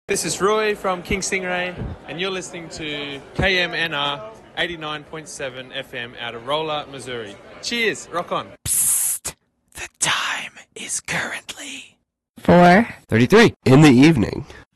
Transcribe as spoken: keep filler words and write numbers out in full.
This is Roy from King Stingray, and you're listening to K M N R eighty-nine point seven F M out of Rolla, Missouri. Cheers, rock on. Psst, the time is currently four thirty-three in the evening.